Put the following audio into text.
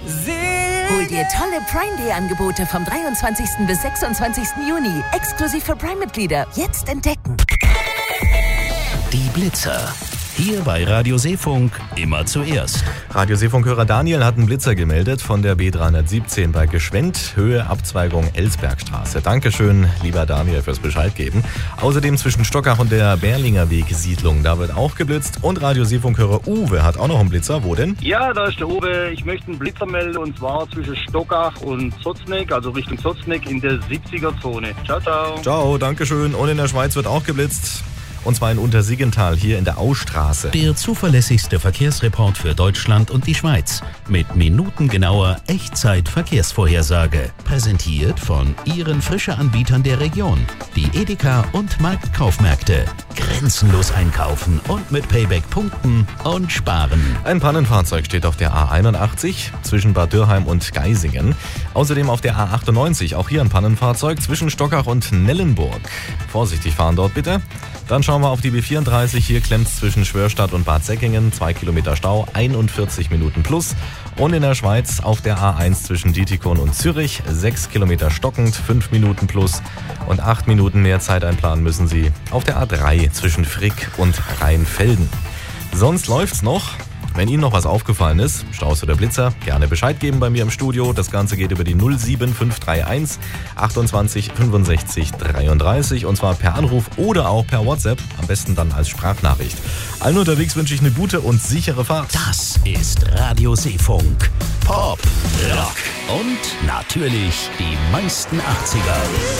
Hol dir tolle Prime Day Angebote vom 23. bis 26. Juni. Exklusiv für Prime-Mitglieder. Jetzt entdecken. Die Blitzer. Hier bei Radio Seefunk immer zuerst. Radio Seefunk-Hörer Daniel hat einen Blitzer gemeldet von der B317 bei Gschwend, Höhe Abzweigung Elsbergstraße. Dankeschön, lieber Daniel, fürs Bescheid geben. Außerdem zwischen Stockach und der Berlinger Weg-Siedlung, da wird auch geblitzt. Und Radio Seefunk-Hörer Uwe hat auch noch einen Blitzer. Wo denn? Ja, da ist der Uwe. Ich möchte einen Blitzer melden und zwar zwischen Stockach und Sotzneck, also Richtung Sotzneck in der 70er-Zone. Ciao, ciao. Ciao, Dankeschön. Und in der Schweiz wird auch geblitzt. Und zwar in Untersiggenthal, hier in der Austraße. Der zuverlässigste Verkehrsreport für Deutschland und die Schweiz. Mit minutengenauer Echtzeit-Verkehrsvorhersage. Präsentiert von Ihren Frische-Anbietern der Region. Die Edeka und Marktkaufmärkte. Grenzenlos einkaufen und mit Payback punkten und sparen. Ein Pannenfahrzeug steht auf der A81 zwischen Bad Dürrheim und Geisingen. Außerdem auf der A98, auch hier ein Pannenfahrzeug zwischen Stockach und Nellenburg. Vorsichtig fahren dort bitte. Dann schauen wir auf die B34. Hier klemmt es zwischen Schwörstadt und Bad Säckingen. 2 Kilometer Stau, 41 Minuten plus. Und in der Schweiz auf der A1 zwischen Dietikon und Zürich. 6 Kilometer stockend, 5 Minuten plus. Und 8 Minuten mehr Zeit einplanen müssen Sie auf der A3 zwischen Frick und Rheinfelden. Sonst läuft's noch. Wenn Ihnen noch was aufgefallen ist, Staus oder Blitzer, gerne Bescheid geben bei mir im Studio. Das Ganze geht über die 07531 28 65 33 und zwar per Anruf oder auch per WhatsApp, am besten dann als Sprachnachricht. Allen unterwegs wünsche ich eine gute und sichere Fahrt. Das ist Radio Seefunk. Pop, Rock und natürlich die meisten 80er.